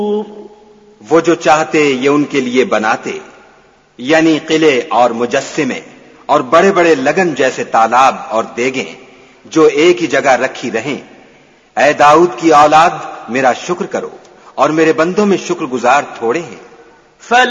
वो जो चाहते ये उनके लिए बनाते, यानी किले और मुजस्सिमे और बड़े बड़े लगन जैसे तालाब और देगें जो एक ही जगह रखी रहें। ऐ दाऊद की औलाद, मेरा शुक्र करो और मेरे बंदों में शुक्रगुजार थोड़े हैं।